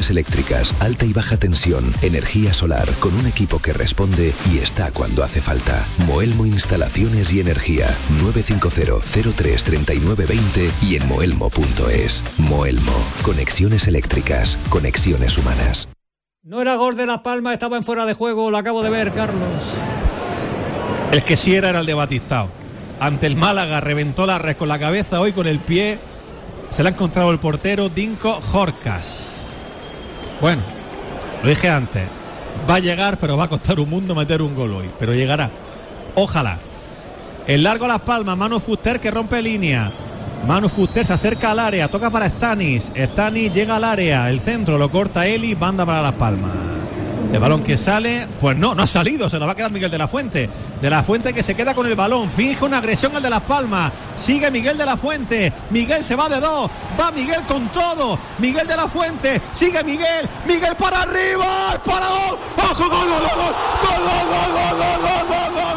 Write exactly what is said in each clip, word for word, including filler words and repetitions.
Conexiones eléctricas, alta y baja tensión, energía solar, con un equipo que responde y está cuando hace falta. Moelmo Instalaciones y Energía. nueve cinco cero, cero tres, tres nueve dos cero y en moelmo punto es. Moelmo. Conexiones eléctricas. Conexiones humanas. No era gol de Las Palmas, estaba en fuera de juego, lo acabo de ver, Carlos. El que sí era era el de Batistao. Ante el Málaga reventó la red con la cabeza, hoy con el pie se le ha encontrado el portero Dinko Horkas. Bueno, lo dije antes, va a llegar, pero va a costar un mundo meter un gol hoy, pero llegará, ojalá. El largo a Las Palmas, Manu Fuster que rompe línea. Manu Fuster se acerca al área, toca para Stanis. Stanis llega al área, el centro lo corta Eli, banda para Las Palmas. El balón que sale, pues no, no ha salido, se lo va a quedar Miguel de la Fuente. De la Fuente que se queda con el balón, finge una agresión al de Las Palmas. Sigue Miguel de la Fuente, Miguel se va de dos, va Miguel con todo. Miguel de la Fuente, sigue Miguel, Miguel para arriba, para gol, ojo, gol, gol, gol, gol, gol, gol, gol, gol, gol, gol, gol, gol,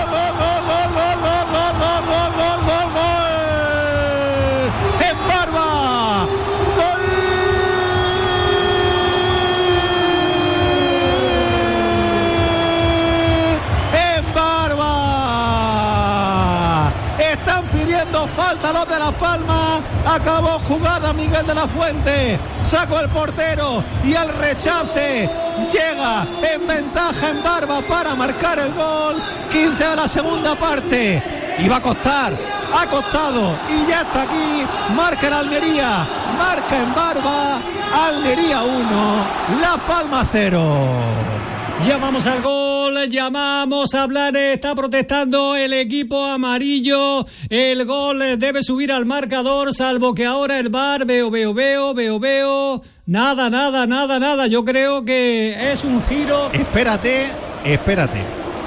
falta los de Las Palmas, acabó jugada Miguel de la Fuente, sacó el portero y al rechace llega en ventaja en Barba para marcar el gol. Quince de la segunda parte y va a costar, ha costado y ya está aquí. Marca el Almería, marca en Barba, Almería uno, Las Palmas cero. Llamamos al gol, llamamos a Blanes, está protestando el equipo amarillo, el gol debe subir al marcador, salvo que ahora el V A R, veo, veo, veo, veo, veo, nada, nada, nada, nada, yo creo que es un giro. Espérate, espérate.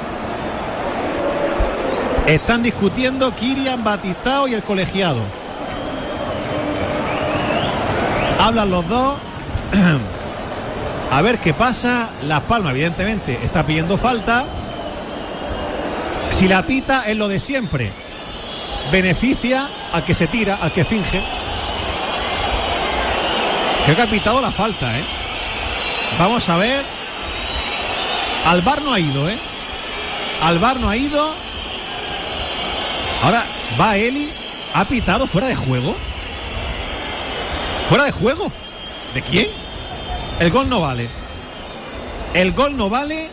Están discutiendo Kirian, Batistao y el colegiado. Hablan los dos. A ver qué pasa. Las Palmas evidentemente está pidiendo falta. Si la pita es lo de siempre, beneficia al que se tira, al que finge. Creo que ha pitado la falta, ¿eh? Vamos a ver. Al V A R no ha ido, ¿eh? Al V A R no ha ido. Ahora va Eli. ¿Ha pitado fuera de juego? ¿Fuera de juego? ¿De quién? El gol no vale. El gol no vale.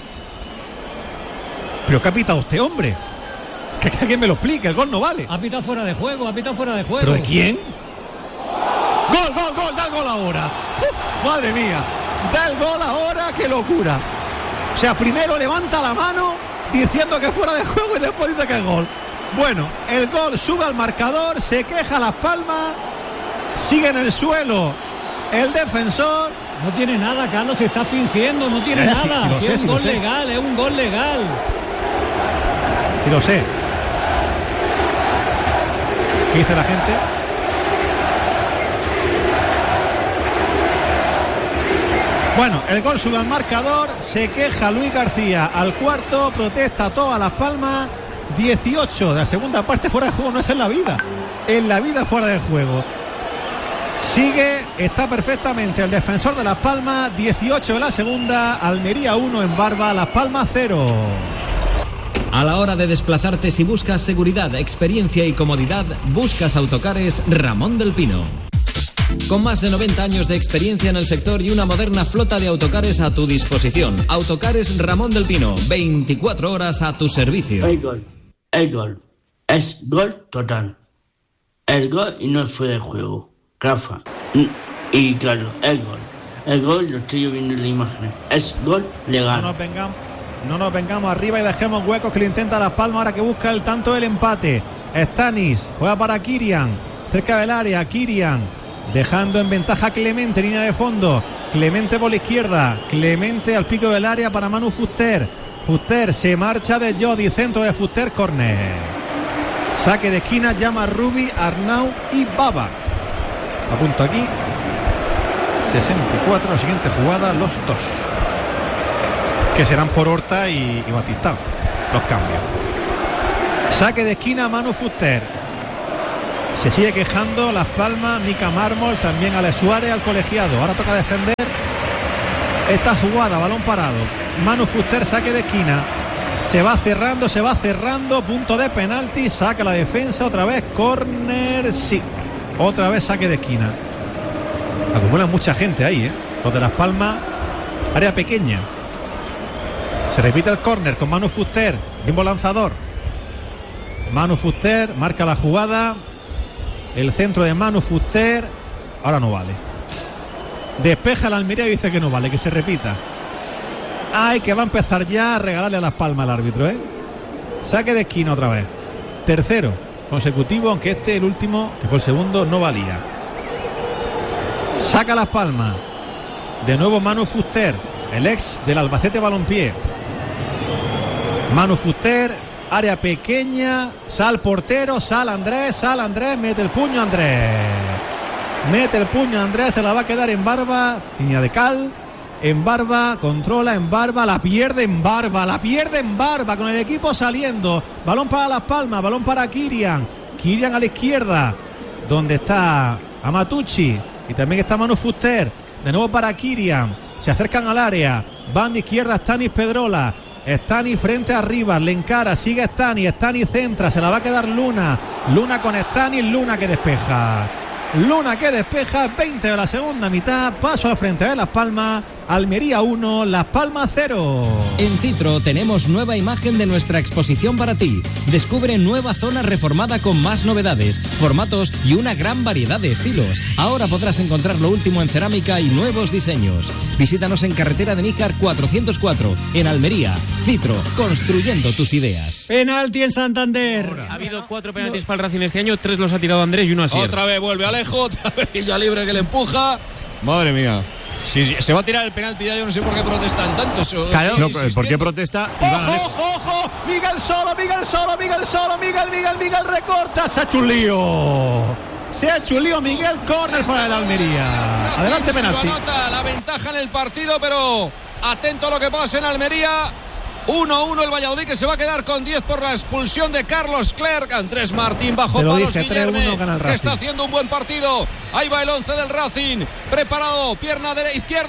¿Pero qué ha pitado este hombre? Que, que alguien me lo explique. El gol no vale. Ha pitado fuera de juego, ha pitado fuera de juego. ¿Pero de quién? Gol, gol, gol, da el gol ahora. Uf, madre mía. Da el gol ahora, qué locura. O sea, primero levanta la mano diciendo que fuera de juego y después dice que es gol. Bueno, el gol sube al marcador, se queja Las Palmas, sigue en el suelo el defensor. No tiene nada, Carlos, se está fingiendo, no tiene eh, nada. Si, si, si es un gol legal, es un gol legal. Sí lo sé. ¿Qué dice la gente? Bueno, el gol sube al marcador, se queja Luis García al cuarto, protesta todas Las Palmas. dieciocho de la segunda parte fuera de juego, no es en la vida. En la vida fuera de juego. Sigue, está perfectamente el defensor de Las Palmas. Dieciocho de la segunda, Almería uno en Barba, Las Palmas cero. A la hora de desplazarte, si buscas seguridad, experiencia y comodidad, buscas Autocares Ramón del Pino. Con más de noventa años de experiencia en el sector y una moderna flota de autocares a tu disposición. Autocares Ramón del Pino, veinticuatro horas a tu servicio. El gol, el gol, es gol total. El gol y no fue de juego. Rafa, y claro, el gol. El gol lo estoy viendo en la imagen. Es gol legal. No nos vengamos, no nos vengamos arriba y dejemos huecos que le intenta Las Palmas ahora que busca el tanto del empate. Stanis juega para Kirian, cerca del área, Kirian dejando en ventaja a Clemente, línea de fondo. Clemente por la izquierda, Clemente al pico del área para Manu Fuster. Fuster se marcha de Jodi, centro de Fuster, córner. Saque de esquina, llama Rubi, Arnau y Baba. Apunto aquí. sesenta y cuatro, la siguiente jugada, los dos. Que serán por Horta y, y Batistao. Los cambios. Saque de esquina, Manu Fuster. Se sigue quejando Las Palmas, Mica Mármol, también Alex Suárez al colegiado. Ahora toca defender esta jugada, balón parado. Manu Fuster, saque de esquina. Se va cerrando, se va cerrando. Punto de penalti, saca la defensa. Otra vez córner, sí. Otra vez saque de esquina. Acumulan mucha gente ahí, ¿eh? Los de Las Palmas, área pequeña. Se repite el córner con Manu Fuster, mismo lanzador. Manu Fuster marca la jugada. El centro de Manu Fuster. Ahora no vale. Despeja la Almería y dice que no vale, que se repita. Ay, que va a empezar ya a regalarle a Las Palmas al árbitro, ¿eh? Saque de esquina otra vez. Tercero consecutivo, aunque este, el último, que fue el segundo, no valía. Saca Las Palmas. De nuevo Manu Fuster, el ex del Albacete Balompié. Manu Fuster, área pequeña, sal portero, sal Andrés, sal Andrés, mete el puño Andrés. Mete el puño Andrés, se la va a quedar en Barba, línea de cal, en Barba, controla en Barba, la pierde en Barba, la pierde en Barba, con el equipo saliendo. Balón para Las Palmas, balón para Kirian. Kirian a la izquierda, donde está Amatucci y también está Manu Fuster. De nuevo para Kirian, se acercan al área, van de izquierda Stanis Pedrola. Stani frente arriba, le encara, sigue Stani, Stani centra, se la va a quedar Luna. Luna con Stani, Luna que despeja. Luna que despeja, veinte de la segunda mitad, paso al frente de Las Palmas, Almería uno, Las Palmas cero. En Citro tenemos nueva imagen de nuestra exposición para ti. Descubre nueva zona reformada con más novedades, formatos y una gran variedad de estilos. Ahora podrás encontrar lo último en cerámica y nuevos diseños. Visítanos en carretera de Níjar cuatrocientos cuatro, en Almería. Citro, construyendo tus ideas. Penalti en Santander. Ahora. Ha habido cuatro penaltis para el Racing este año, tres los ha tirado Andrés y uno así. Otra vez vuelve Alejo, otra vez Villa Libre que le empuja. Madre mía. Si se va a tirar el penalti ya, yo no sé por qué protestan tanto. Claro, no, ¿por qué protesta? ¡Ojo, ojo, ojo! Miguel solo, Miguel solo, Miguel solo, Miguel, Miguel, Miguel recorta. Se ha hecho un lío. Se ha hecho un lío Miguel, córner para el Almería. Adelante, penalti. Anota la ventaja en el partido, pero atento a lo que pasa en Almería. uno uno el Valladolid, que se va a quedar con diez por la expulsión de Carlos Clerc. Andrés Martín bajo palos, Guillerme, que está haciendo un buen partido. Ahí va el once del Racing, preparado, pierna de izquierda,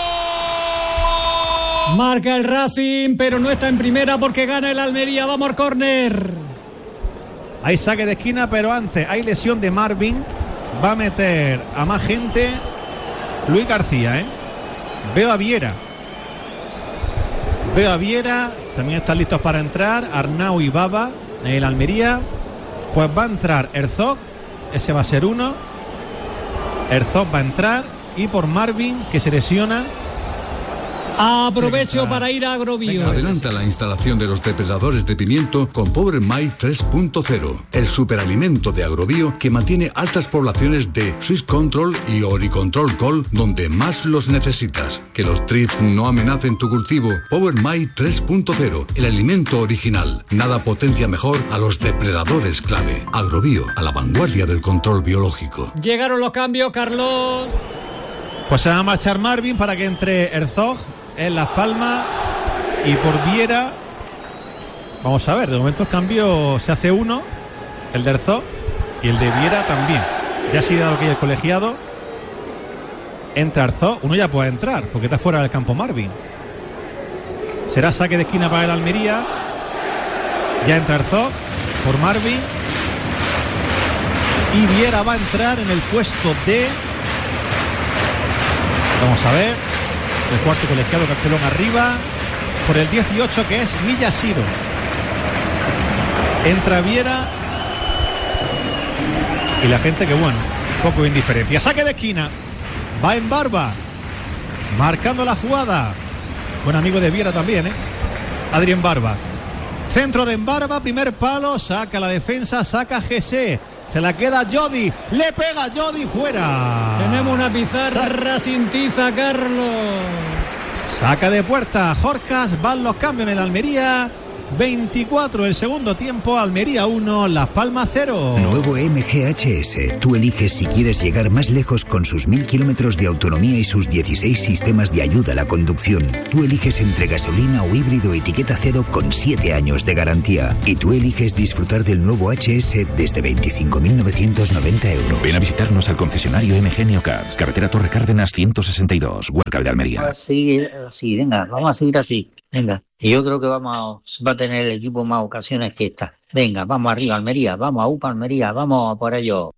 ¡gol! Marca el Racing, pero no está en primera porque gana el Almería. Vamos al córner. Hay saque de esquina, pero antes hay lesión de Marvin. Va a meter a más gente Luis García, ¿eh? Veo a Viera. Veo a Viera, también están listos para entrar Arnau y Baba en el Almería. Pues va a entrar Herzog, ese va a ser uno. Herzog va a entrar, y por Marvin, que se lesiona. Aprovecho para ir a Agrobio. Adelanta la instalación de los depredadores de pimiento con Power My tres punto cero, el superalimento de Agrobio que mantiene altas poblaciones de Swiss Control y Oricontrol Col donde más los necesitas. Que los trips no amenacen tu cultivo. Power My tres punto cero, el alimento original. Nada potencia mejor a los depredadores clave. Agrobio, a la vanguardia del control biológico. Llegaron los cambios, Carlos. Pues se va a marchar Marvin para que entre Herzog en Las Palmas, y por Viera vamos a ver, de momento el cambio se hace uno, el de Herzog y el de Viera también. Ya ha sido aquí el colegiado. Entra Herzog, uno ya puede entrar porque está fuera del campo Marvin. Será saque de esquina para el Almería. Ya entra Herzog por Marvin, y Viera va a entrar en el puesto de, vamos a ver, el cuarto colegiado, cartelón arriba, por el dieciocho, que es Miyashiro. Entra Viera y la gente que, bueno, poco indiferencia. Saque de esquina, va en Barba, marcando la jugada. Buen amigo de Viera también, ¿eh? Adrián Barba. Centro de Barba, primer palo, saca la defensa, saca G C. Se la queda Jody, le pega Jody, fuera. Tenemos una pizarra sin tiza, Carlos. Saca de puerta Jorcas, van los cambios en el Almería. veinticuatro el segundo tiempo, Almería uno, Las Palmas cero. Nuevo M G H S. Tú eliges si quieres llegar más lejos con sus mil kilómetros de autonomía y sus dieciséis sistemas de ayuda a la conducción. Tú eliges entre gasolina o híbrido etiqueta cero con siete años de garantía. Y tú eliges disfrutar del nuevo H S desde veinticinco mil novecientos noventa euros. Ven a visitarnos al concesionario M G Neocars, carretera Torre Cárdenas ciento sesenta y dos, Huércal de Almería. Sí, sí, venga, vamos a seguir así. Venga, y yo creo que vamos va a tener el equipo más ocasiones que esta. Venga, vamos arriba, Almería, vamos a U P A Almería, vamos a por ello.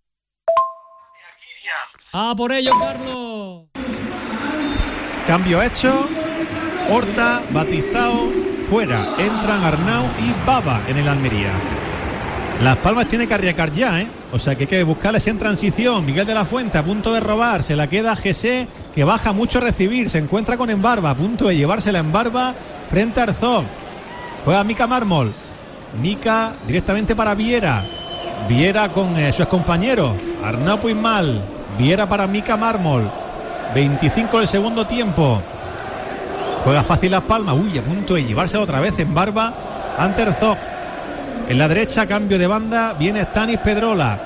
¡A por ello, Carlos! Cambio hecho. Horta, Batistao, fuera. Entran Arnau y Baba en el Almería. Las Palmas tiene que arriesgar ya, ¿eh? O sea que hay que buscarles en transición. Miguel de la Fuente a punto de robar. Se la queda Gesé, que baja mucho a recibir. Se encuentra con Embarba, a punto de llevársela Embarba frente a Arzog. Juega Mica Mármol. Mica directamente para Viera. Viera con eh, su excompañero Arnau Puigmal. Viera para Mica Mármol. veinticinco del segundo tiempo. Juega fácil Las Palmas. Uy, a punto de llevársela otra vez Embarba ante Arzog. En la derecha, cambio de banda, viene Stanis Pedrola.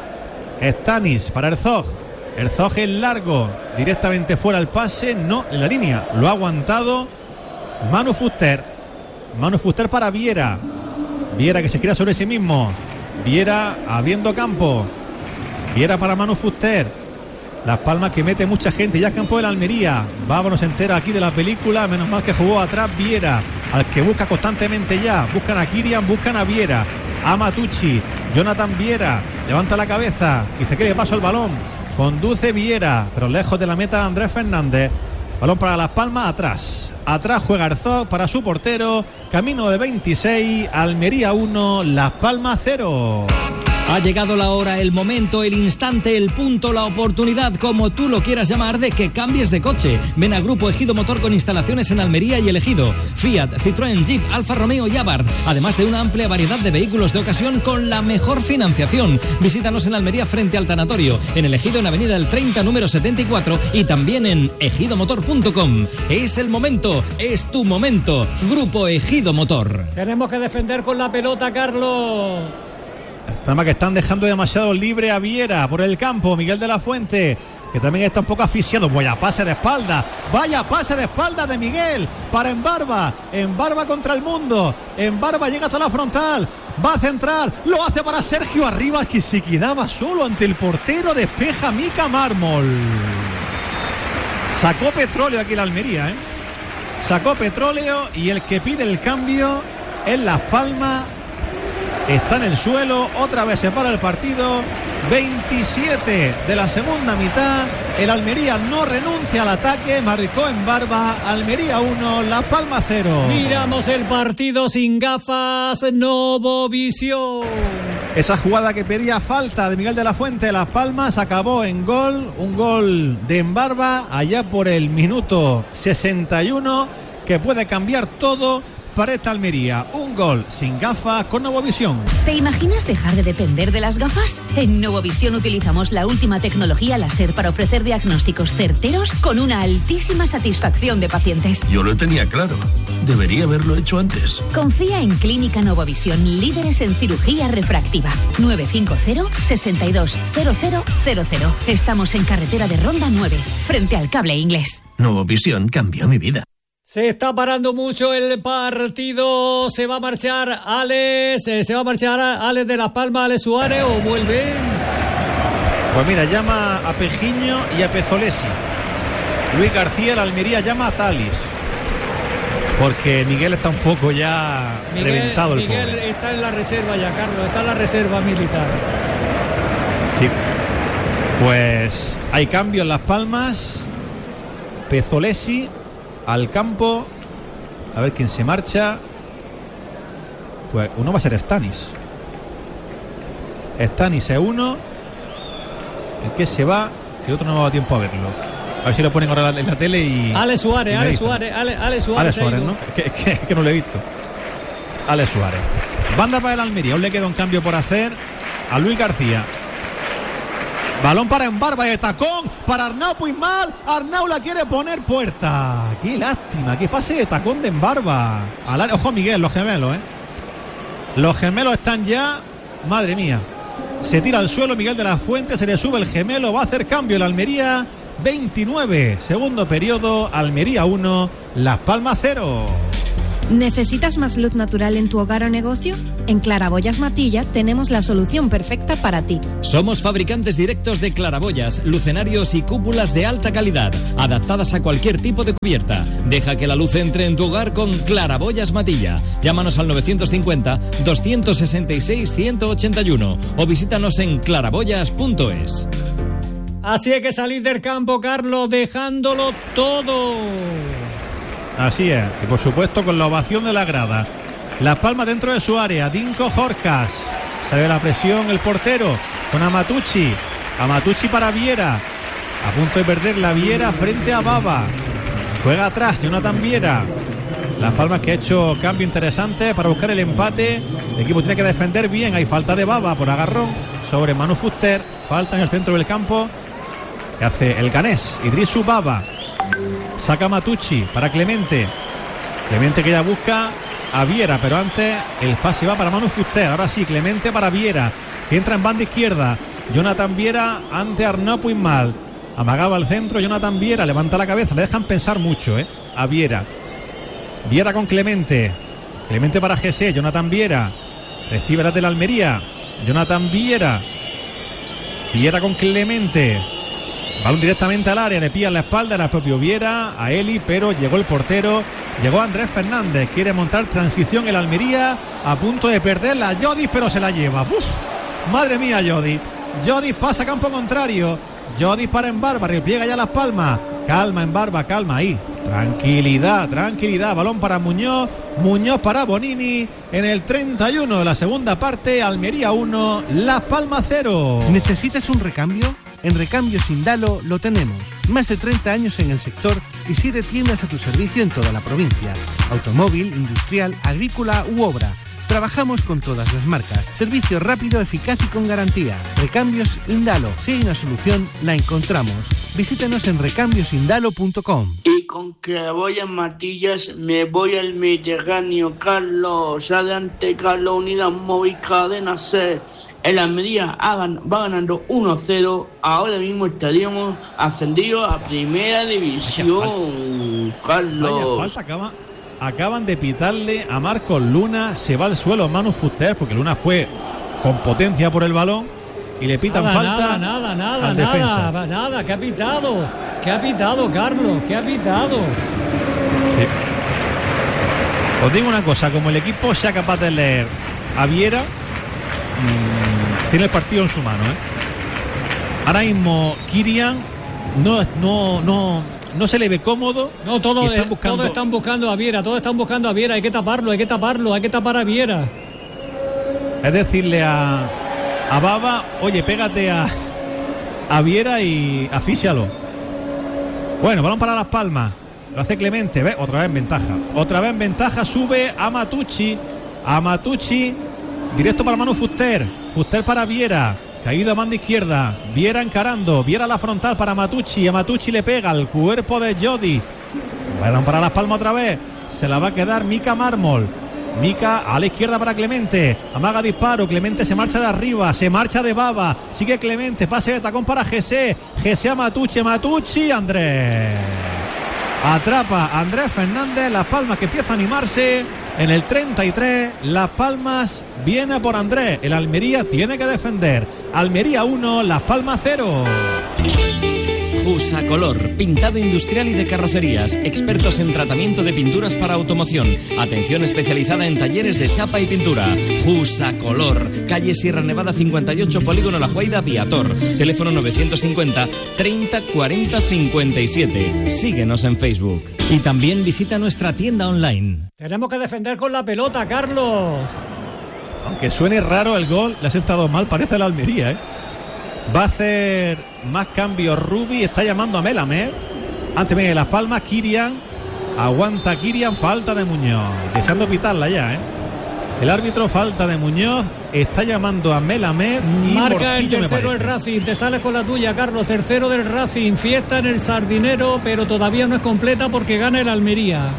Stanis para Herzog. Herzog en largo, directamente fuera el pase, no en la línea. Lo ha aguantado Manu Fuster. Manu Fuster para Viera. Viera que se gira sobre sí mismo. Viera abriendo campo. Viera para Manu Fuster. Las Palmas que mete mucha gente. Ya es campo de la Almería. Vámonos, entera aquí de la película. Menos mal que jugó atrás Viera, al que busca constantemente ya. Buscan a Kirian, buscan a Viera. A Matucci, Jonathan Viera levanta la cabeza y se quiere paso el balón. Conduce Viera, pero lejos de la meta Andrés Fernández. Balón para Las Palmas, atrás. Atrás juega Arzog para su portero. Camino de veintiséis, Almería uno, Las Palmas cero. Ha llegado la hora, el momento, el instante, el punto, la oportunidad, como tú lo quieras llamar, de que cambies de coche. Ven a Grupo Ejido Motor con instalaciones en Almería y El Ejido. Fiat, Citroën, Jeep, Alfa Romeo y Abarth. Además de una amplia variedad de vehículos de ocasión con la mejor financiación. Visítanos en Almería frente al tanatorio. En El Ejido en Avenida El treinta, número setenta y cuatro. Y también en ejido motor punto com. Es el momento, es tu momento. Grupo Ejido Motor. Tenemos que defender con la pelota, Carlos. Trama que están dejando demasiado libre a Viera por el campo. Miguel de la Fuente, que también está un poco asfixiado. Vaya pase de espalda. Vaya pase de espalda de Miguel para Embarba. Embarba contra el mundo. Embarba llega hasta la frontal. Va a centrar. Lo hace para Sergio Arribas, que se quedaba solo ante el portero. Despeja Mica Mármol. Sacó petróleo aquí en la Almería, ¿eh? Sacó petróleo y el que pide el cambio es Las Palmas. Está en el suelo, otra vez se para el partido. veintisiete de la segunda mitad. El Almería no renuncia al ataque. Marcó Embarba. Almería uno, Las Palmas cero. Miramos el partido sin gafas. Novovisión. Esa jugada que pedía falta de Miguel de la Fuente, Las Palmas, acabó en gol. Un gol de Embarba allá por el minuto sesenta y uno, que puede cambiar todo para esta Almería. Un gol sin gafas con Novovisión. ¿Te imaginas dejar de depender de las gafas? En Novovisión utilizamos la última tecnología láser para ofrecer diagnósticos certeros con una altísima satisfacción de pacientes. Yo lo tenía claro. Debería haberlo hecho antes. Confía en Clínica Novovisión, líderes en cirugía refractiva. nueve cinco cero, seis dos, cero cero cero cero. Estamos en carretera de Ronda nueve, frente al Cable Inglés. Novovisión cambió mi vida. Se está parando mucho el partido. Se va a marchar Alex. Se va a marchar Alex de Las Palmas, Alex Suárez, o vuelve. Pues mira, llama a Pejiño y a Pezolesi. Luis García, la Almería, llama a Talis. Porque Miguel está un poco ya Miguel, reventado el Miguel pobre. Está en la reserva ya, Carlos. Está en la reserva militar. Sí. Pues hay cambio en Las Palmas. Pezolesi al campo. A ver quién se marcha. Pues uno va a ser Stanis. Stanis es uno. El que se va, que otro no me ha dado tiempo a verlo. A ver si lo ponen ahora en la tele y... Alex Suárez, Alex Suárez, Alex, Alex Suárez. Alex Suárez, ¿no? Que, que, que no lo he visto. Alex Suárez. Banda para el Almería. Aún le queda un cambio por hacer a Luis García. Balón para Embarba y tacón para Arnau Puigmal. Arnau la quiere poner puerta. Qué lástima, qué pase de tacón de Embarba. Al área. Ojo Miguel, los gemelos, ¿eh? Los gemelos están ya, madre mía. Se tira al suelo Miguel de la Fuente, se le sube el gemelo, va a hacer cambio el Almería. veintinueve, segundo periodo, Almería uno, Las Palmas cero. ¿Necesitas más luz natural en tu hogar o negocio? En Claraboyas Matilla tenemos la solución perfecta para ti. Somos fabricantes directos de claraboyas, lucenarios y cúpulas de alta calidad, adaptadas a cualquier tipo de cubierta. Deja que la luz entre en tu hogar con Claraboyas Matilla. Llámanos al novecientos cincuenta, doscientos sesenta y seis, ciento ochenta y uno o visítanos en claraboyas punto es. Así hay que salir del campo, Carlos, dejándolo todo. Así es, y por supuesto con la ovación de la grada. Las Palmas dentro de su área, Dinko Horkas. Sale la presión el portero con Amatucci. Amatucci para Viera. A punto de perder la Viera frente a Baba. Juega atrás Jonathan Viera. Las Palmas que ha hecho cambio interesante para buscar el empate. El equipo tiene que defender bien. Hay falta de Baba por agarrón sobre Manu Fuster. Falta en el centro del campo que hace el ganés Idrisu Baba. Saca Matucci para Clemente. Clemente que ya busca a Viera, pero antes el pase va para Manu Fuster. Ahora sí, Clemente para Viera, que entra en banda izquierda. Jonathan Viera ante Arnaud Puigmal. Amagaba al centro, Jonathan Viera levanta la cabeza. Le dejan pensar mucho, ¿eh? A Viera. Viera con Clemente. Clemente para G C. Jonathan Viera. Recibe la de la Almería. Jonathan Viera. Viera con Clemente. Balón directamente al área, le pilla la espalda al propio Viera, a Eli, pero llegó el portero, llegó Andrés Fernández, quiere montar transición el Almería, a punto de perderla, Jodis, pero se la lleva. Uf, madre mía, Jodis. Jodis pasa a campo contrario, Jodis para en Barba, repliega ya Las Palmas, calma en Barba, calma ahí, tranquilidad, tranquilidad, balón para Muñoz, Muñoz para Bonini, en el treinta y uno de la segunda parte, Almería uno, Las Palmas cero. ¿Necesitas un recambio? En Recambios Indalo lo tenemos. Más de treinta años en el sector y siete tiendas a tu servicio en toda la provincia. Automóvil, industrial, agrícola u obra. Trabajamos con todas las marcas. Servicio rápido, eficaz y con garantía. Recambios Indalo. Si hay una solución, la encontramos. Visítanos en recambios indalo punto com. Y con Claraboyas Matillas me voy al Mediterráneo, Carlos. Adelante, Carlos, Unidad Móvil, Cadena C. El Almería va ganando uno cero. Ahora mismo estaríamos ascendidos a Primera División, Carlos. Vaya falta, acaba, acaban de pitarle a Marcos Luna. Se va al suelo Manu Fuster porque Luna fue con potencia por el balón y le pitan nada, falta. Nada, nada, nada, nada, nada. ¿Qué ha pitado? ¿Qué ha pitado, Carlos? ¿Qué ha pitado? Sí. Os digo una cosa, como el equipo sea capaz de leer a Viera, mmm, tiene el partido en su mano, ¿eh? Ahora mismo Kirian no, no, no, no se le ve cómodo. No, todos están, eh, buscando... todo están buscando a Viera, todos están buscando a Viera, hay que taparlo, hay que taparlo, hay que tapar a Viera. Es decirle a, a Baba, oye, pégate a, a Viera y asfíxialo. Bueno, balón para Las Palmas. Lo hace Clemente, ¿ves? Otra vez en ventaja. Otra vez en ventaja, sube a Matucci. A Matucci, directo para Manu Fuster. Fuster para Viera. Caído a banda izquierda. Viera encarando. Viera la frontal para Matucci. A Matucci le pega al cuerpo de Jodis. Balón para Las Palmas otra vez. Se la va a quedar Mika Mármol. Mika a la izquierda para Clemente. Amaga disparo. Clemente se marcha de arriba. Se marcha de Baba. Sigue Clemente. Pase de tacón para G C. G C a Matucci. Matucci. Andrés. Atrapa a Andrés Fernández. Las Palmas que empieza a animarse. En el treinta y tres. Las Palmas viene por Andrés. El Almería tiene que defender. Almería uno. Las Palmas cero. Jusacolor, pintado industrial y de carrocerías, expertos en tratamiento de pinturas para automoción, atención especializada en talleres de chapa y pintura. Jusacolor, calle Sierra Nevada cincuenta y ocho, Polígono La Juaida, Viator, teléfono novecientos cincuenta, treinta, cuarenta, cincuenta y siete. Síguenos en Facebook. Y también visita nuestra tienda online. Tenemos que defender con la pelota, Carlos. Aunque suene raro el gol, le ha sentado mal, parece la Almería, ¿eh? Va a hacer más cambios Rubi, está llamando a Melamed. Antes de Las Palmas, Kirian. Aguanta Kirian, falta de Muñoz. Deseando pitarla ya, ¿eh? El árbitro, falta de Muñoz. Está llamando a Melamed. Y marca Morcillo, el tercero el Racing. Te sales con la tuya, Carlos. Tercero del Racing. Fiesta en el Sardinero, pero todavía no es completa porque gana el Almería.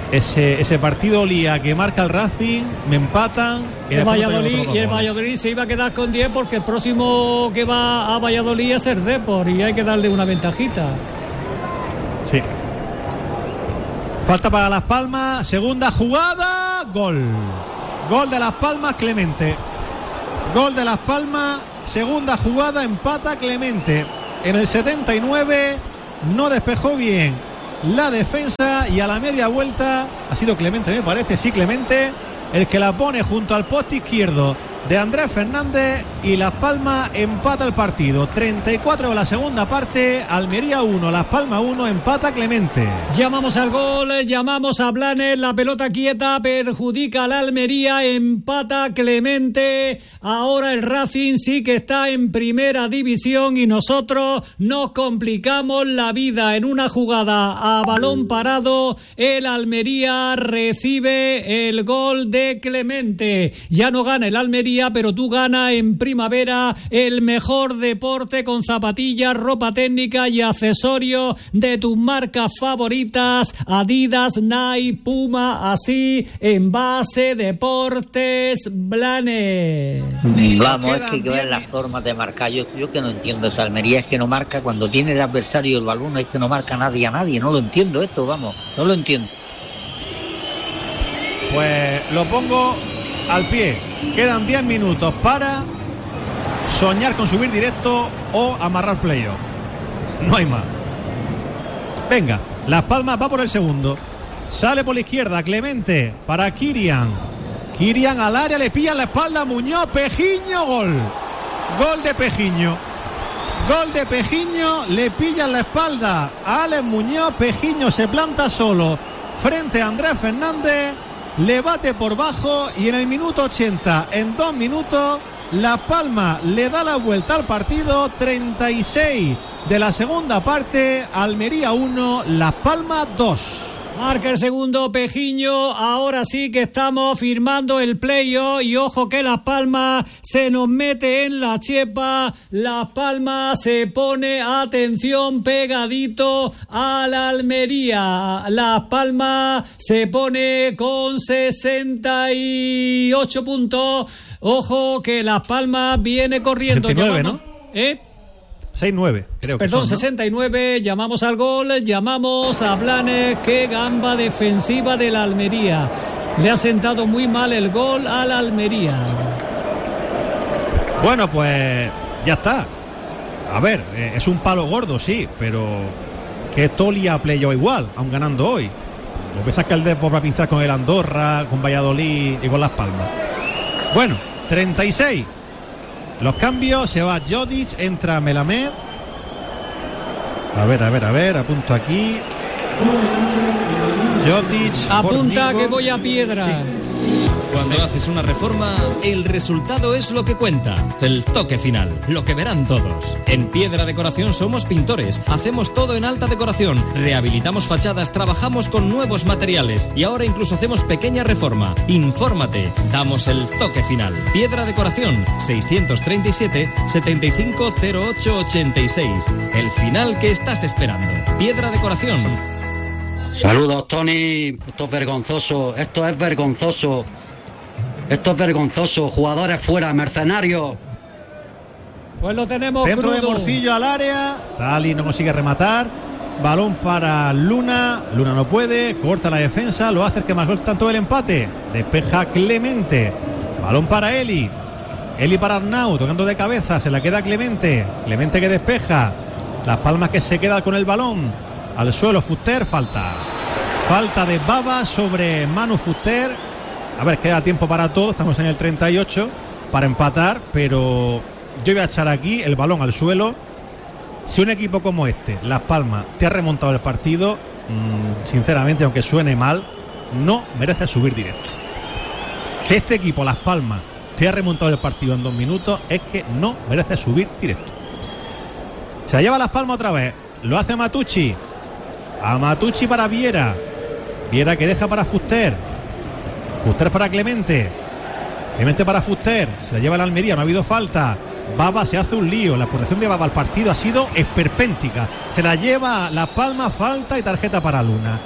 ese, ese partido olía que marca el Racing, me empatan. Y el Valladolid, y el Valladolid se iba a quedar con diez porque el próximo que va a Valladolid es el Depor y hay que darle una ventajita. Sí. Falta para Las Palmas, segunda jugada, gol. Gol de Las Palmas, Clemente. Gol de Las Palmas, segunda jugada, empata Clemente. En el setenta y nueve no despejó bien la defensa y a la media vuelta ha sido Clemente, me parece, sí, Clemente, el que la pone junto al poste izquierdo de Andrés Fernández y Las Palmas empata el partido. treinta y cuatro de la segunda parte, Almería uno, Las Palmas uno, empata Clemente. Llamamos al gol, llamamos a Blanes, la pelota quieta perjudica a la Almería, empata Clemente. Ahora el Racing sí que está en primera división y nosotros nos complicamos la vida. En una jugada a balón parado, el Almería recibe el gol de Clemente. Ya no gana el Almería, pero tú ganas en primavera el mejor deporte con zapatillas, ropa técnica y accesorios de tus marcas favoritas: Adidas, Nike, Puma, así, Envase, Deportes, Blanes. Vamos, es que hay que ver las formas de marcar. Yo, yo que no entiendo esa Almería, es que no marca cuando tiene el adversario el balón, es que no marca nadie a nadie, no lo entiendo esto, vamos, no lo entiendo. Pues lo pongo al pie. Quedan diez minutos para soñar con subir directo o amarrar playoff. No hay más. Venga, Las Palmas va por el segundo. Sale por la izquierda Clemente para Kirian. Kirian al área, le pilla la espalda a Muñoz. Pejiño, gol. Gol de Pejiño. Gol de Pejiño, le pilla la espalda a Alex Muñoz. Pejiño se planta solo frente a Andrés Fernández. Le bate por bajo y en el minuto ochenta, en dos minutos, Las Palmas le da la vuelta al partido. treinta y seis de la segunda parte, Almería uno, Las Palmas dos. Marca el segundo Pejiño, ahora sí que estamos firmando el playoff y ojo que Las Palmas se nos mete en la chepa. Las Palmas se pone, atención, pegadito a la Almería. Las Palmas se pone con sesenta y ocho puntos. Ojo que Las Palmas viene corriendo. sesenta y nueve, ¿no? ¿Eh? seis nueve, creo. Perdón, que son, ¿no? sesenta y nueve, llamamos al gol, llamamos a Blanes. Qué gamba defensiva de la Almería. Le ha sentado muy mal el gol a la Almería. Bueno, pues ya está. A ver, eh, es un palo gordo, sí, pero que esto olía a playoff igual, aun ganando hoy. Lo que pasa es que el Depor va a pinchar con el Andorra, con Valladolid y con Las Palmas. Bueno, treinta y seis. Los cambios, se va Jodic, entra Melamed. A ver, a ver, a ver, apunto aquí. Jodic. Apunta que voy a piedra. Sí. Cuando haces una reforma, el resultado es lo que cuenta. El toque final, lo que verán todos. En Piedra Decoración somos pintores, hacemos todo en alta decoración, rehabilitamos fachadas, trabajamos con nuevos materiales y ahora incluso hacemos pequeña reforma. Infórmate, damos el toque final. Piedra Decoración, seiscientos treinta y siete, setenta y cinco cero ocho ochenta y seis. El final que estás esperando. Piedra Decoración. Saludos, Tony. Esto es vergonzoso, esto es vergonzoso. Esto es vergonzoso, jugadores fuera, mercenarios. Pues lo tenemos Centro crudo. de Morcillo al área. Tali no consigue rematar. Balón para Luna. Luna no puede. Corta la defensa. Lo hace el que más gol tanto el empate. Despeja Clemente. Balón para Eli. Eli para Arnau. Tocando de cabeza. Se la queda Clemente. Clemente que despeja. Las Palmas que se queda con el balón. Al suelo Fuster. Falta. Falta de Baba sobre Manu Fuster. A ver, queda tiempo para todo. Estamos en el treinta y ocho para empatar, pero yo voy a echar aquí el balón al suelo. Si un equipo como este, Las Palmas, te ha remontado el partido, mmm, sinceramente, aunque suene mal, no merece subir directo. Que este equipo, Las Palmas, te ha remontado el partido en dos minutos, es que no merece subir directo. Se la lleva Las Palmas otra vez. Lo hace Matucci. A Matucci para Viera. Viera que deja para Fuster. Fuster para Clemente. Clemente para Fuster. Se la lleva la Almería, no ha habido falta. Baba se hace un lío. La posición de Baba al partido ha sido esperpéntica. Se la lleva Las Palmas, falta y tarjeta para Luna.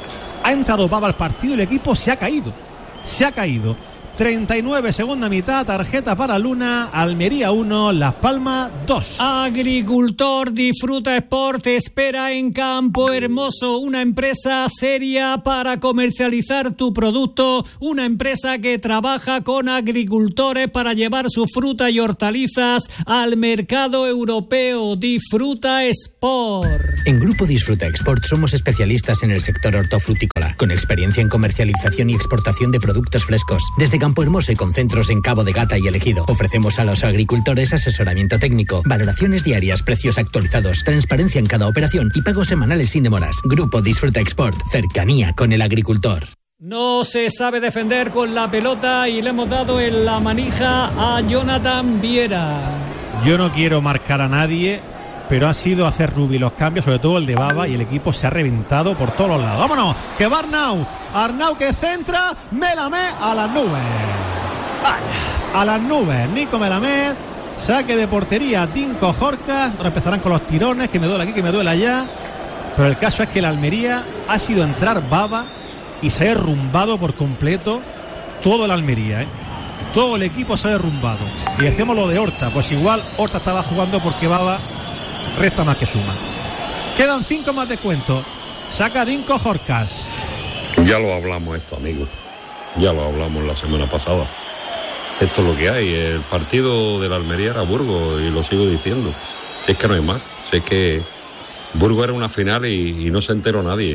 Ha entrado Baba al partido y el equipo se ha caído. Se ha caído. treinta y nueve, segunda mitad, tarjeta para Luna, Almería uno, Las Palmas dos. Agricultor Disfruta Sport te espera en Campo Hermoso, una empresa seria para comercializar tu producto, una empresa que trabaja con agricultores para llevar sus frutas y hortalizas al mercado europeo. Disfruta Sport. En Grupo Disfruta Export somos especialistas en el sector hortofrutícola, con experiencia en comercialización y exportación de productos frescos. Desde Campo Hermoso y con centros en Cabo de Gata y El Ejido. Ofrecemos a los agricultores asesoramiento técnico, valoraciones diarias, precios actualizados, transparencia en cada operación y pagos semanales sin demoras. Grupo Disfruta Export, cercanía con el agricultor. No se sabe defender con la pelota y le hemos dado en la manija a Jonathan Viera. Yo no quiero marcar a nadie, pero ha sido hacer Rubi los cambios, sobre todo el de Baba, y el equipo se ha reventado por todos los lados. ¡Vámonos! ¡Que va Arnau! Arnau que centra, Melamed a las nubes. ¡Vaya! A las nubes, Nico Melamed, saque de portería, Dinko Jorcas. Ahora empezarán con los tirones, que me duele aquí, que me duele allá. Pero el caso es que la Almería ha sido entrar Baba y se ha derrumbado por completo todo el Almería, ¿eh? Todo el equipo se ha derrumbado. Y decíamos lo de Horta, pues igual Horta estaba jugando porque Baba resta más que suma. Quedan cinco más de cuento. Saca Dinko Jorcas. Ya lo hablamos esto, amigos. Ya lo hablamos la semana pasada. Esto es lo que hay. El partido de la Almería era Burgos y lo sigo diciendo. Si es que no hay más. Si es que Burgos era una final y, y no se enteró nadie.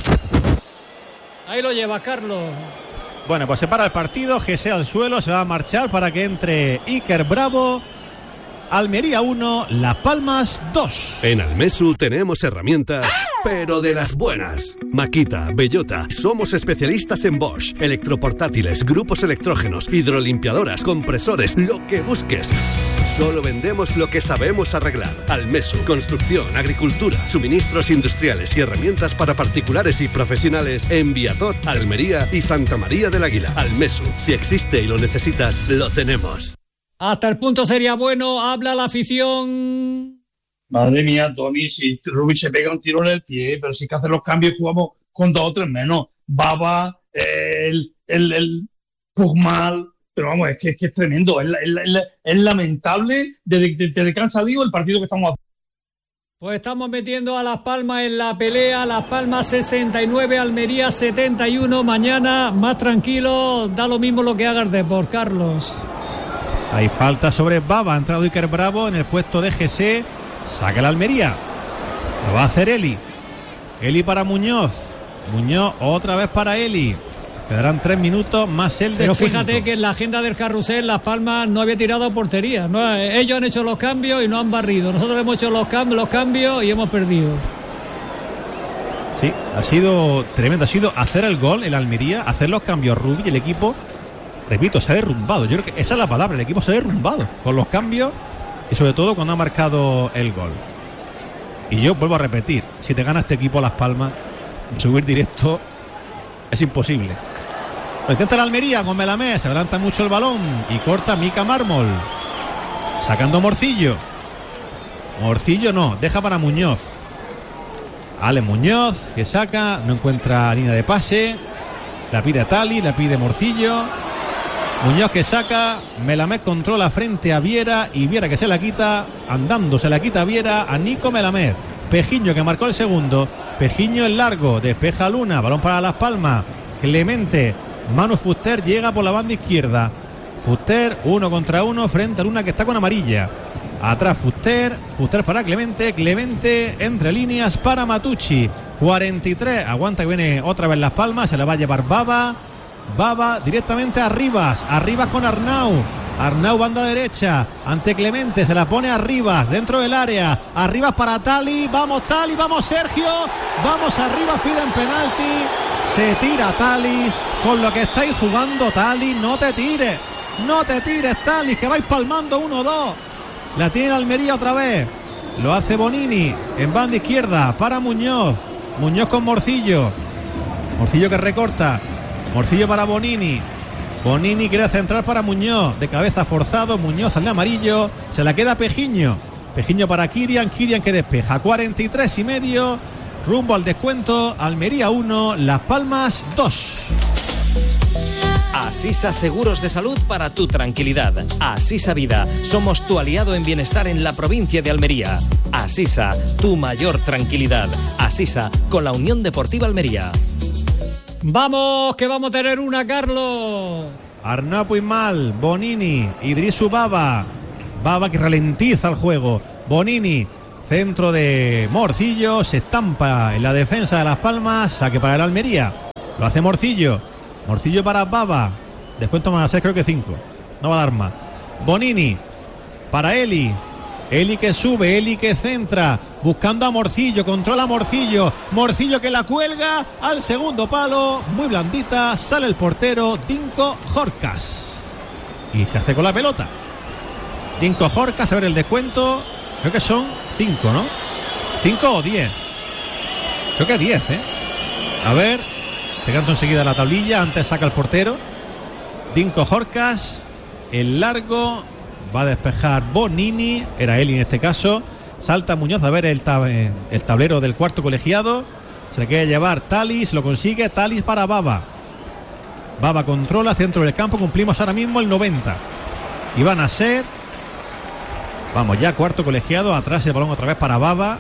Ahí lo lleva Carlos. Bueno, pues se para el partido. Gese al suelo. Se va a marchar para que entre Iker Bravo. Almería uno, Las Palmas dos. En Almesu tenemos herramientas, pero de las buenas. Makita, Bellota, somos especialistas en Bosch, electroportátiles, grupos electrógenos, hidrolimpiadoras, compresores, lo que busques. Solo vendemos lo que sabemos arreglar. Almesu, construcción, agricultura, suministros industriales y herramientas para particulares y profesionales en Viator, Almería y Santa María del Águila. Almesu, si existe y lo necesitas, lo tenemos. Hasta el punto sería bueno, habla la afición. Madre mía, Tony, si Rubi se pega un tiro en el pie, pero si hay que hacer los cambios y jugamos con dos o tres menos. Baba, el, el, el Pugmal, pero vamos, es que es, que es tremendo, es, es, es, es lamentable desde, desde que han salido el partido que estamos haciendo. Pues estamos metiendo a Las Palmas en la pelea. Las Palmas sesenta y nueve, Almería setenta y uno. Mañana más tranquilo, da lo mismo lo que hagas de por Carlos. Hay falta sobre Baba. Ha entrado Iker Bravo en el puesto de G C. Saca la Almería. Lo va a hacer Eli. Eli para Muñoz. Muñoz otra vez para Eli. Quedarán tres minutos más el de. Pero fíjate que en la agenda del carrusel Las Palmas no había tirado portería. No, ellos han hecho los cambios y no han barrido. Nosotros hemos hecho los cambios, los cambios y hemos perdido. Sí, ha sido tremendo. Ha sido hacer el gol en Almería, hacer los cambios Rubi y el equipo. Repito, se ha derrumbado. Yo creo que esa es la palabra. El equipo se ha derrumbado con los cambios y sobre todo cuando ha marcado el gol. Y yo vuelvo a repetir, si te gana este equipo Las Palmas, subir directo es imposible. Lo intenta la Almería con Melamed, se adelanta mucho el balón y corta Mica Mármol. Sacando Morcillo. Morcillo no, deja para Muñoz. Ale Muñoz, que saca, no encuentra línea de pase. La pide a Tali, la pide Morcillo. Muñoz que saca, Melamed controla frente a Viera y Viera que se la quita, andando se la quita Viera a Nico Melamed. Pejiño que marcó el segundo, Pejiño el largo, despeja Luna, balón para Las Palmas, Clemente, Manu Fuster llega por la banda izquierda, Fuster uno contra uno frente a Luna que está con amarilla, atrás Fuster, Fuster para Clemente, Clemente entre líneas para Matucci, cuarenta y tres, aguanta que viene otra vez Las Palmas, se la va a llevar Baba. Baba directamente a Rivas, Arribas con Arnau, Arnau banda derecha, ante Clemente, se la pone a Rivas, dentro del área, Arribas para Tali, vamos Tali, vamos Sergio, vamos Arribas, piden penalti, se tira Talis, con lo que estáis jugando Tali, no te tires, no te tires Talis, que vais palmando uno dos, la tiene Almería otra vez, lo hace Bonini, en banda izquierda, para Muñoz, Muñoz con Morcillo, Morcillo que recorta, Morcillo para Bonini. Bonini quiere centrar para Muñoz. De cabeza forzado. Muñoz al de amarillo. Se la queda Pejiño. Pejiño para Kirian. Kirian que despeja. cuarenta y tres y medio. rumbo al descuento. Almería uno, Las Palmas dos. Asisa Seguros de Salud para tu tranquilidad. Asisa Vida. Somos tu aliado en bienestar en la provincia de Almería. Asisa, tu mayor tranquilidad. Asisa, con la Unión Deportiva Almería. Vamos, que vamos a tener una, Carlos. Arnau Puigmal, Bonini, Idrisu Baba. Baba que ralentiza el juego. Bonini, centro de Morcillo, se estampa en la defensa de Las Palmas, saque para el Almería. Lo hace Morcillo. Morcillo para Baba. Descuento van a ser creo que cinco. No va a dar más. Bonini para Eli. Eli que sube, Eli que centra. Buscando a Morcillo, controla a Morcillo. Morcillo que la cuelga al segundo palo. Muy blandita. Sale el portero Dinko Horkas. Y se hace con la pelota. Dinko Horkas, a ver el descuento. Creo que son cinco, ¿no? cinco o diez. Creo que diez, ¿eh? A ver. Te canto enseguida la tablilla. Antes saca el portero Dinko Horkas. El largo va a despejar Bonini. Era Eli en este caso. Salta Muñoz a ver el, tab- el tablero del cuarto colegiado. Se quiere llevar Talis. Lo consigue Talis para Baba. Baba controla centro del campo. Cumplimos ahora mismo el noventa. Y van a ser, vamos ya, cuarto colegiado. Atrás el balón otra vez para Baba.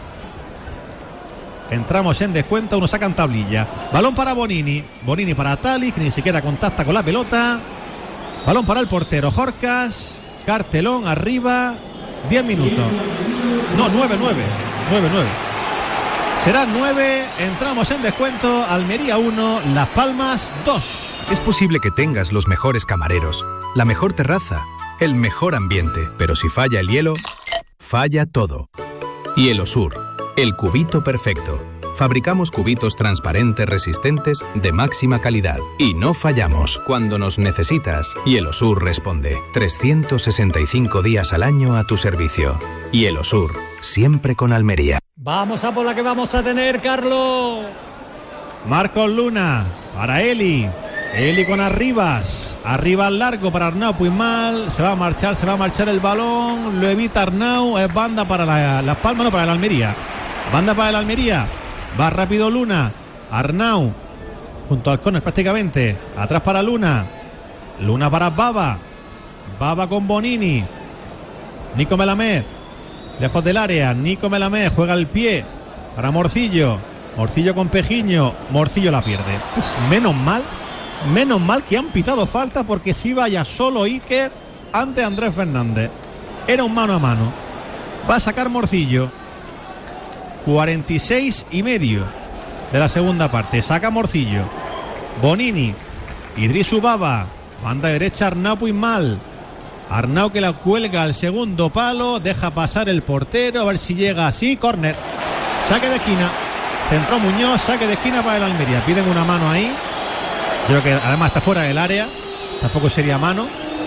Entramos en descuento, uno sacan tablilla. Balón para Bonini. Bonini para Talis, que ni siquiera contacta con la pelota. Balón para el portero Horkas. Cartelón arriba. diez minutos. No, nueve, nueve. nueve, nueve. Será nueve. Entramos en descuento. Almería uno, Las Palmas dos. Es posible que tengas los mejores camareros, la mejor terraza, el mejor ambiente, pero si falla el hielo, falla todo. Hielo Sur. El cubito perfecto. Fabricamos cubitos transparentes resistentes de máxima calidad. Y no fallamos. Cuando nos necesitas, Hielo Sur responde. trescientos sesenta y cinco días al año a tu servicio. Hielo Sur. Siempre con Almería. Vamos a por la que vamos a tener, Carlos. Marcos Luna. Para Eli. Eli con Arribas. Arriba al largo para Arnau Puigmal. Se va a marchar, se va a marchar el balón. Lo evita Arnau. Es banda para la, Las Palmas, no para el Almería. Banda para el Almería. Va rápido Luna. Arnau. Junto al córner prácticamente. Atrás para Luna. Luna para Baba. Baba con Bonini. Nico Melamed. Lejos del área. Nico Melamed juega el pie. Para Morcillo. Morcillo con Pejiño. Morcillo la pierde. Menos mal. Menos mal que han pitado falta, porque si vaya solo Iker ante Andrés Fernández. Era un mano a mano. Va a sacar Morcillo. cuarenta y seis y medio de la segunda parte. Saca Morcillo. Bonini. Idrisu Baba. Banda derecha Arnau Puigmal. Arnau que la cuelga al segundo palo. Deja pasar el portero. A ver si llega así. Córner. Saque de esquina. Centró Muñoz. Saque de esquina para el Almería. Piden una mano ahí. Yo creo que además está fuera del área. Tampoco sería mano.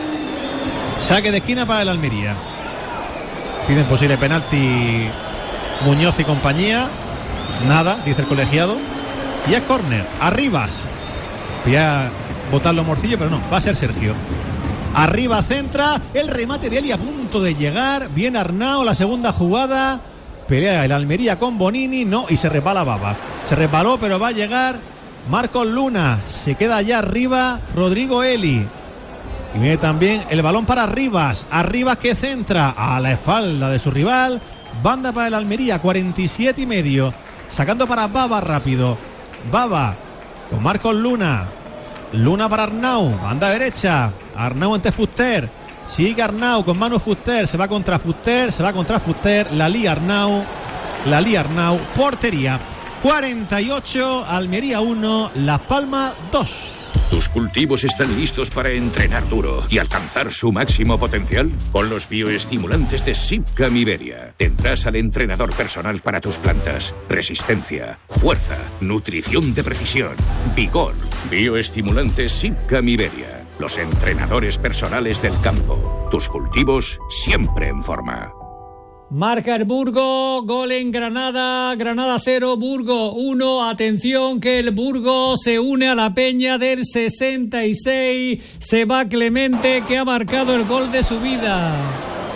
Saque de esquina para el Almería. Piden posible penalti Muñoz y compañía. Nada, dice el colegiado. Y es córner. Arribas. Voy a botarlo Morcillo, pero no, va a ser Sergio. Arriba centra. El remate de Eli a punto de llegar. Viene Arnau, la segunda jugada. Pelea el Almería con Bonini. No, y se resbala Baba. Se resbaló, pero va a llegar Marcos Luna. Se queda allá arriba Rodrigo Eli. Y viene también el balón para Arribas. Arribas que centra a la espalda de su rival. Banda para el Almería, cuarenta y siete y medio. Sacando para Baba rápido. Baba con Marcos Luna. Luna para Arnau. Banda derecha. Arnau ante Fuster. Sigue Arnau con Manu Fuster. Se va contra Fuster. Se va contra Fuster. La lía Arnau. La lía Arnau. Portería. cuarenta y ocho. Almería uno. Las Palmas dos. ¿Tus cultivos están listos para entrenar duro y alcanzar su máximo potencial? Con los bioestimulantes de Sipcam Iberia tendrás al entrenador personal para tus plantas. Resistencia, fuerza, nutrición de precisión, vigor. Bioestimulantes Sipcam Iberia. Los entrenadores personales del campo. Tus cultivos siempre en forma. Marca el Burgo, gol en Granada, Granada cero, Burgo uno. Atención que el Burgo se une a la peña del sesenta y seis. Se va Clemente, que ha marcado el gol de su vida.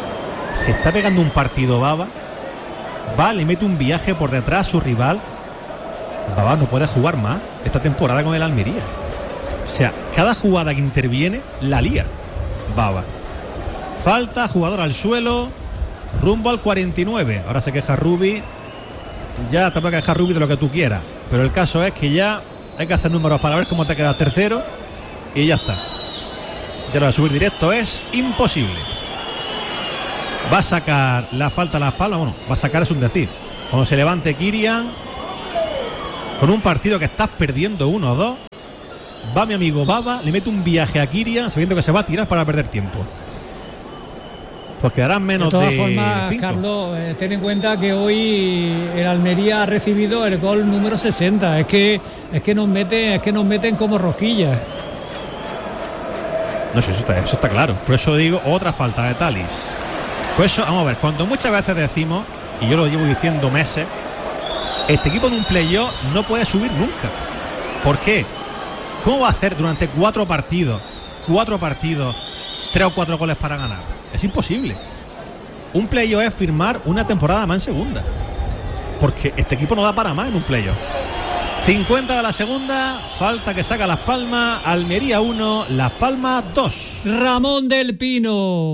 Se está pegando un partido Baba. Va, le mete un viaje por detrás a su rival. Baba no puede jugar más esta temporada con el Almería. O sea, cada jugada que interviene la lía Baba. Falta, jugador al suelo, rumbo al cuarenta y nueve. Ahora se queja Rubi. Ya te puede quejar Rubi de lo que tú quieras, pero el caso es que ya hay que hacer números para ver cómo te quedas tercero y ya está. Ya lo de subir directo es imposible. Va a sacar la falta a Las Palmas. Bueno, va a sacar es un decir. Cuando se levante Kirian, con un partido que estás perdiendo uno o dos, va mi amigo Baba, le mete un viaje a Kirian sabiendo que se va a tirar para perder tiempo. Pues quedarán menos de. De todas formas, cinco. Carlos, eh, ten en cuenta que hoy el Almería ha recibido el gol número sesenta. Es que es que nos meten, es que nos meten como rosquillas. No sé, eso está, eso está claro. Por eso digo, otra falta de Talis. Pues eso, vamos a ver, cuando muchas veces decimos, y yo lo llevo diciendo meses, este equipo de un playoff no puede subir nunca. ¿Por qué? ¿Cómo va a hacer durante cuatro partidos, cuatro partidos, tres o cuatro goles para ganar? Es imposible. Un playoff es firmar una temporada más en segunda, porque este equipo no da para más en un playoff. cincuenta de la segunda, falta que saca Las Palmas. Almería uno, Las Palmas dos. Ramón del Pino.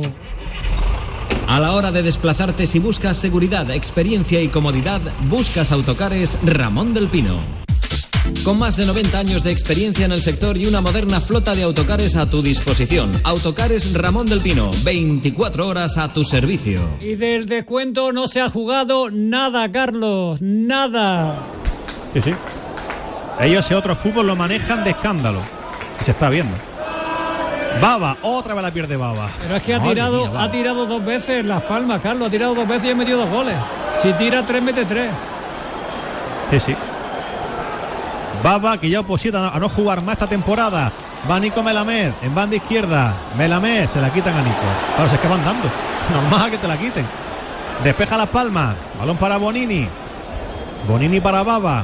A la hora de desplazarte, si buscas seguridad, experiencia y comodidad, buscas Autocares Ramón del Pino. Con más de noventa años de experiencia en el sector y una moderna flota de autocares a tu disposición. Autocares Ramón del Pino, veinticuatro horas a tu servicio. Y del descuento no se ha jugado nada, Carlos, nada. Sí, sí. Ellos ese otro fútbol lo manejan de escándalo. Y se está viendo. Baba, otra vez la pierde Baba. Pero es que ha Madre tirado mía, ha tirado dos veces Las Palmas, Carlos. Ha tirado dos veces y ha metido dos goles. Si tira tres, mete tres. Sí, sí. Baba, que ya oposita a no jugar más esta temporada. Va Nico Melamed en banda izquierda. Melamed, se la quitan a Nico. Claro, es que van dando. Normal que te la quiten. Despeja Las Palmas. Balón para Bonini. Bonini para Baba.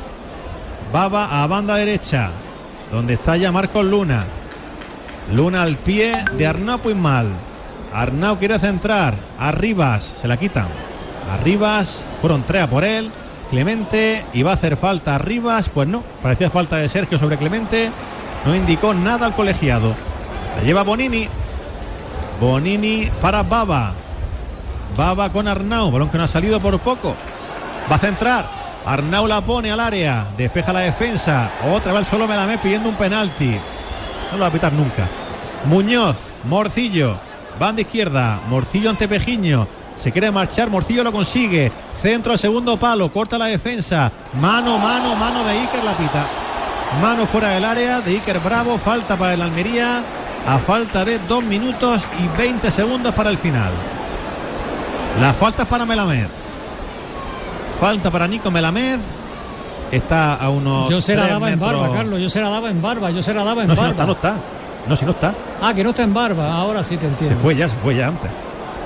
Baba a banda derecha, donde está ya Marcos Luna. Luna al pie de Arnau Puigmal. Arnau quiere centrar. Arribas, se la quitan. Arribas, fueron tres a por él. Clemente, y va a hacer falta Arribas. Pues no, parecía falta de Sergio sobre Clemente. No indicó nada al colegiado. La lleva Bonini. Bonini para Baba. Baba con Arnau. Balón que no ha salido por poco. Va a centrar. Arnau la pone al área. Despeja la defensa. Otra vez solo Melamed pidiendo un penalti. No lo va a pitar nunca. Muñoz, Morcillo. Banda izquierda. Morcillo ante Pejiño. Se quiere marchar. Morcillo lo consigue. Centro al segundo palo. Corta la defensa. Mano, mano, mano de Iker. La pita. Mano fuera del área de Iker Bravo. Falta para el Almería. A falta de dos minutos y veinte segundos para el final. La falta es para Melamed. Falta para Nico Melamed. Está a unos. Yo se la daba metros. En barba, Carlos. Yo se la daba en barba. Yo se la daba en no, barba. Si no está, no está. No, si no está. Ah, que no está en barba. Ahora sí te entiendo. Se fue ya, se fue ya antes.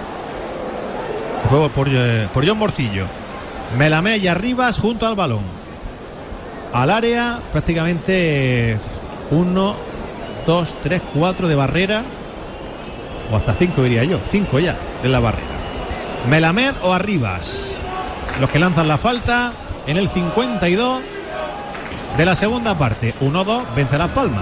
Se fue por, por John Morcillo. Melamed y Arribas junto al balón. Al área, prácticamente uno, dos, tres, cuatro de barrera. O hasta cinco diría yo. Cinco ya en la barrera. Melamed o Arribas. Los que lanzan la falta en el cincuenta y dos de la segunda parte. uno dos, vence Las Palmas.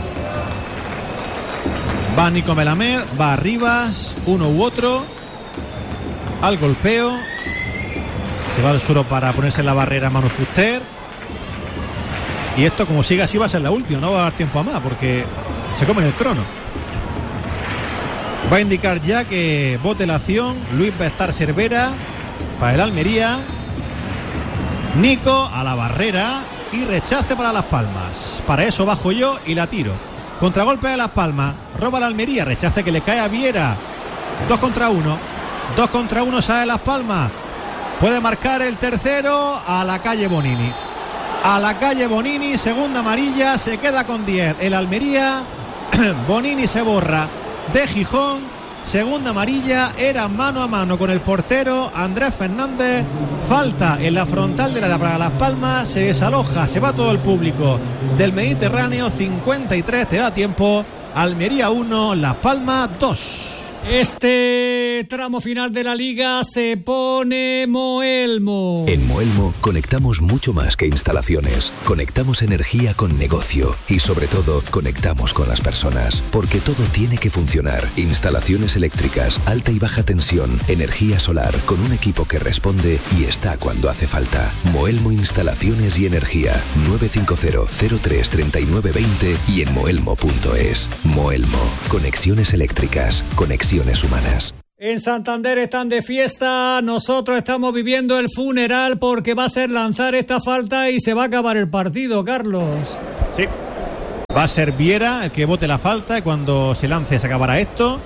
Va Nico Melamed, va Arribas, uno u otro. Al golpeo. Se va al suelo para ponerse en la barrera Manu Fuster. Y esto, como siga así, va a ser la última. No va a dar tiempo a más porque se come el crono. Va a indicar ya que bote la acción. Luis va a estar Cervera para el Almería. Nico a la barrera y rechace para Las Palmas. Para eso bajo yo y la tiro. Contragolpe de Las Palmas. Roba la Almería. Rechace que le cae a Viera. Dos contra uno. Dos contra uno sale Las Palmas. Puede marcar el tercero a la calle Bonini. A la calle Bonini. Segunda amarilla. Se queda con diez. El Almería. Bonini se borra de Gijón. Segunda amarilla, era mano a mano con el portero Andrés Fernández. Falta en la frontal del área para Las Palmas. Se desaloja, se va todo el público del Mediterráneo. cincuenta y tres, te da tiempo. Almería uno, Las Palmas dos. Este tramo final de la liga se pone Moelmo. En Moelmo conectamos mucho más que instalaciones. Conectamos energía con negocio y sobre todo conectamos con las personas. Porque todo tiene que funcionar. Instalaciones eléctricas, alta y baja tensión, energía solar, con un equipo que responde y está cuando hace falta. Moelmo Instalaciones y Energía. nueve cinco cero, cero tres, tres nueve dos cero y en moelmo punto es. Moelmo. Conexiones eléctricas. Conexiones humanas. En Santander están de fiesta, nosotros estamos viviendo el funeral porque va a ser lanzar esta falta y se va a acabar el partido, Carlos. Sí, va a ser Viera el que bote la falta y cuando se lance se acabará esto.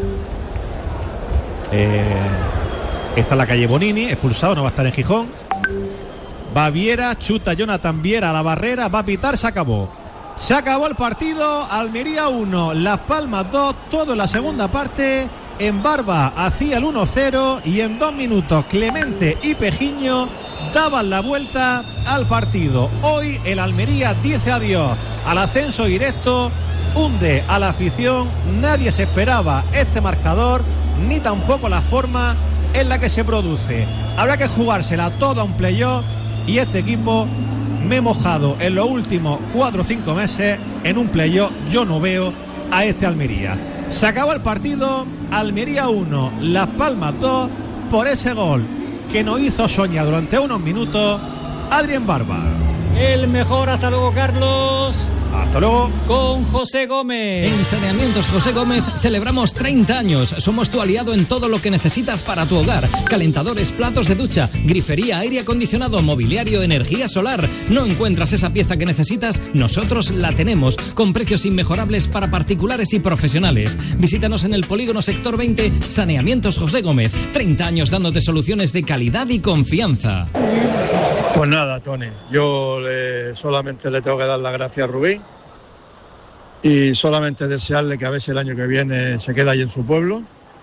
Eh, está en la calle Bonini, expulsado, no va a estar en Gijón. Va Viera, chuta Jonathan Viera a la barrera, va a pitar, se acabó. Se acabó el partido, Almería uno, Las Palmas dos, todo en la segunda parte. En Barba hacía el uno cero y en dos minutos Clemente y Pejiño daban la vuelta al partido. Hoy el Almería dice adiós al ascenso directo, hunde a la afición. Nadie se esperaba este marcador, ni tampoco la forma en la que se produce. Habrá que jugársela toda a un playoff y este equipo... Me he mojado en los últimos cuatro o cinco meses en un playoff. Yo no veo a este Almería. Se acabó el partido, Almería uno, Las Palmas dos, por ese gol que nos hizo soñar durante unos minutos Adrián Barba. El mejor, hasta luego, Carlos. Hasta luego. Con José Gómez. En Saneamientos José Gómez celebramos treinta años. Somos tu aliado en todo lo que necesitas para tu hogar. Calentadores, platos de ducha, grifería, aire acondicionado, mobiliario, energía solar. ¿No encuentras esa pieza que necesitas? Nosotros la tenemos, con precios inmejorables para particulares y profesionales. Visítanos en el Polígono Sector veinte, Saneamientos José Gómez. treinta años dándote soluciones de calidad y confianza. Pues nada, Tony, yo le, solamente le tengo que dar las gracias a Rubí y solamente desearle que a ver si el año que viene se queda ahí en su pueblo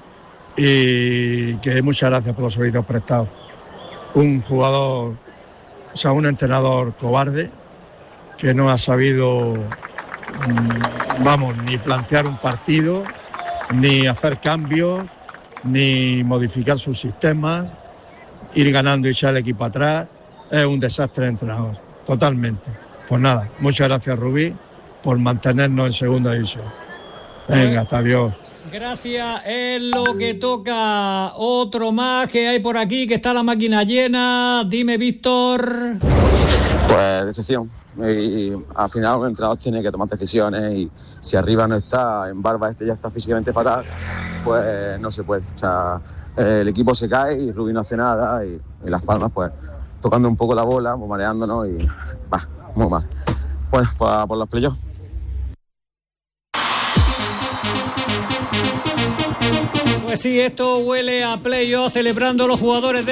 y que muchas gracias por los servicios prestados. Un jugador, o sea, un entrenador cobarde que no ha sabido, vamos, ni plantear un partido, ni hacer cambios, ni modificar sus sistemas, ir ganando y echar el equipo atrás. Es un desastre de entrenador, totalmente. Pues nada, muchas gracias, Rubí, por mantenernos en segunda división. Venga, hasta adiós. Gracias, es lo que toca. Otro más que hay por aquí, que está la máquina llena. Dime, Víctor. Pues decepción. Y al final un entrenador tiene que tomar decisiones y si arriba no está, en Barba este ya está físicamente fatal, pues no se puede. O sea, el equipo se cae y Rubí no hace nada y, y Las Palmas pues tocando un poco la bola, pues mareándonos y va, muy mal. Bueno, pues por los playoffs. Pues sí, esto huele a playoff, celebrando los jugadores de